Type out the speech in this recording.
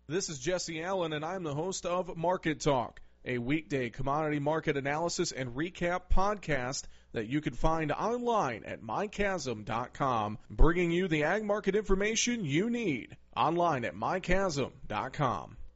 This is Jesse Allen, and I'm the host of Market Talk, a weekday commodity market analysis and recap podcast that you can find online at mychasm.com, bringing you the ag market information you need online at mychasm.com.